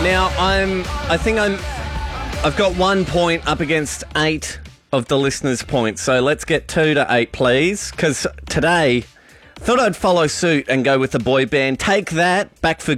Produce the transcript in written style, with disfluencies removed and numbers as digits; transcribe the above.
Now, I've got 1 point up against 8 of the listeners' points. So let's get 2 to 8, please. Because today, thought I'd follow suit and go with the boy band. Take That, Back for